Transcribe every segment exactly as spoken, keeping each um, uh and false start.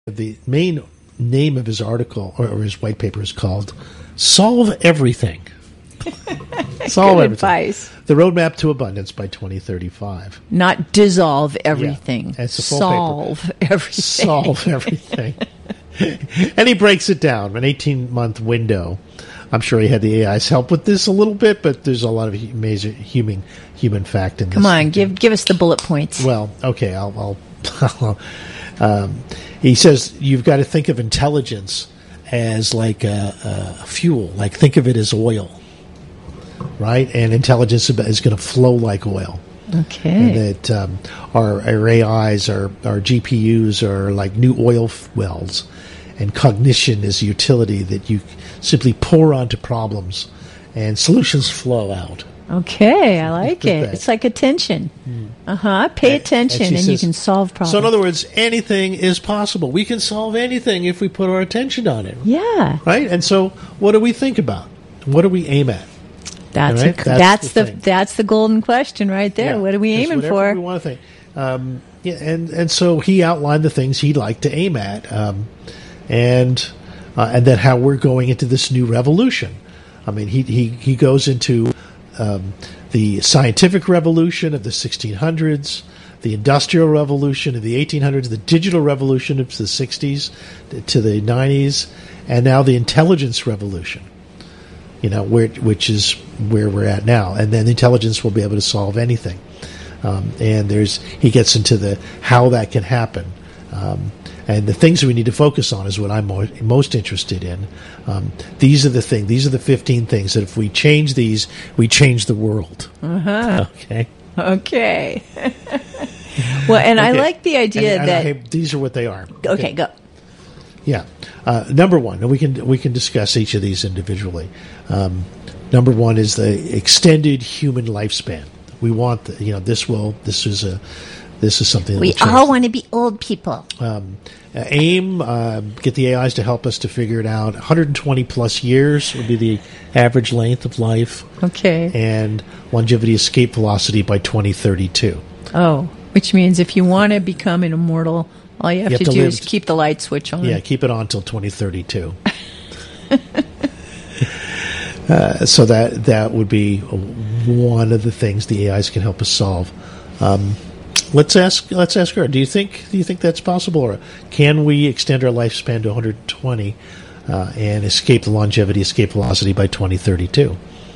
The main name of his article or, or his white paper is called "Solve Everything." Solve Good everything. Advice. The Roadmap to Abundance by twenty thirty-five. Not dissolve everything. Yeah, it's a full Solve paper. everything. Solve everything. And he breaks it down, an eighteen-month window. I'm sure he had the A I's help with this a little bit, but there's a lot of amazing human human fact in this. Come on, give give us the bullet points. Well, okay, I'll. I'll um, he says you've got to think of intelligence as like a, a fuel. Like think of it as oil, right? And intelligence is going to flow like oil. Okay. And that um, our, our A Is, our, our G P Us are like new oil wells, and cognition is utility that you simply pour onto problems, and solutions flow out. Okay, I like it. That. It's like attention. Mm. Uh-huh. Pay And- attention and and, she you says- can solve problems. So in other words, anything is possible. We can solve anything if we put our attention on it. Yeah. Right? And so what do we think about? What do we aim at? That's Right? a, That's that's, the the, thing. that's the golden question right there. Yeah. What are we Just aiming whatever for? we want to think. Um, yeah, and, and so he outlined the things he'd like to aim at, um, and uh, and then how we're going into this new revolution. I mean, he he, he goes into um, the scientific revolution of the sixteen hundreds, the industrial revolution of the eighteen hundreds, the digital revolution of the sixties to the nineties, and now the intelligence revolution. You know, where, which is where we're at now, and then intelligence will be able to solve anything. Um, and there's he gets into the how that can happen, um, and the things we need to focus on is what I'm mo- most interested in. Um, these are the thing. These are the fifteen things that if we change these, we change the world. Uh-huh. Okay. Okay. Well, and I Okay. like the idea And- and that. I- these are what they are. Okay, go. Yeah. Uh, number one, and we can we can discuss each of these individually. Um, number one is the extended human lifespan. We want, the, you know, this will this is a this is something that We will change. all want to be old people. Um, uh, aim uh, get the A Is to help us to figure it out. one hundred twenty plus years would be the average length of life. Okay. And longevity escape velocity by twenty thirty-two. Oh, which means if you want to become an immortal, all you have, You have to, to do live is keep the light switch on. Yeah, keep it on until twenty thirty-two. uh, so that that would be one of the things the A Is can help us solve. Um, let's ask let's ask her. Do you think do you think that's possible, or can we extend our lifespan to one hundred twenty uh, and escape the longevity escape velocity by twenty thirty-two?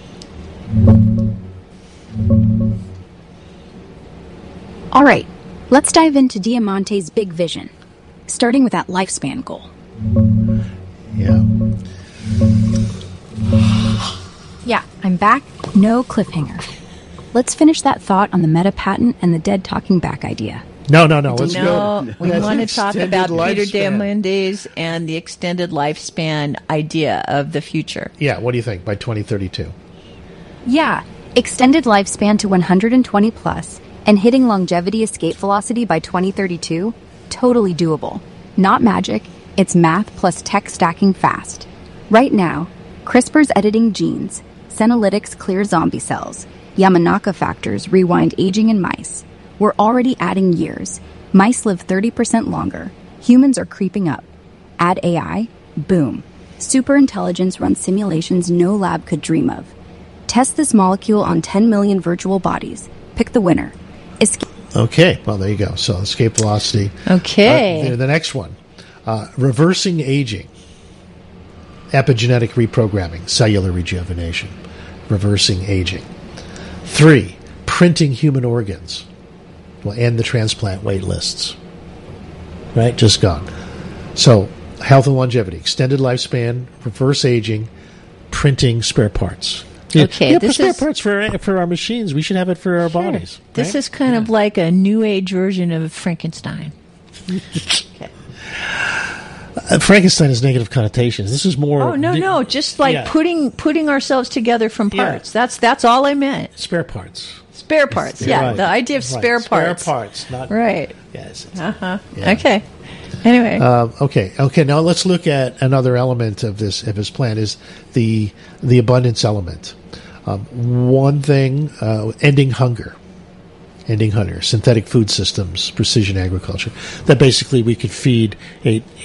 All right, let's dive into Diamante's big vision, starting with that lifespan goal. Yeah. Yeah, I'm back. No cliffhanger. Let's finish that thought on the meta patent and the dead talking back idea. No, no, no. Let's no, go. we That's want to talk extended about Peter lifespan. Diamandis and the extended lifespan idea of the future. Yeah, what do you think by twenty thirty-two? Yeah, extended lifespan to one hundred twenty plus and hitting longevity escape velocity by twenty thirty-two, totally doable. Not magic, it's math plus tech stacking fast. Right now, CRISPR's editing genes, Senolytics clear zombie cells, Yamanaka factors rewind aging in mice. We're already adding years. Mice live thirty percent longer. Humans are creeping up. Add A I, boom. Superintelligence runs simulations no lab could dream of. Test this molecule on ten million virtual bodies. Pick the winner. Escape. Okay, well, there you go. So escape velocity. Okay. Uh, the next one, uh, reversing aging, epigenetic reprogramming, cellular rejuvenation, reversing aging. Three, printing human organs. Will end the transplant wait lists. Right, just gone. So health and longevity, extended lifespan, reverse aging, printing spare parts. Okay, yeah, this spare is- parts for our, for our machines. We should have it for our bodies. This right? is kind of like a new age version of Frankenstein. Okay. Uh, Frankenstein has negative connotations. This is more. Oh no, no, just like Yeah. putting putting ourselves together from Yeah. parts. That's that's all I meant. spare parts. Spare parts. Yeah, Right. the idea of Right. spare parts. Spare parts, not Right. Yes. Uh huh. Yeah. Okay. Anyway. Uh, okay. Okay. Now let's look at another element of this of his plan is the the abundance element. Um, one thing, uh, ending hunger. ending hunger, synthetic food systems, precision agriculture. That basically we could feed a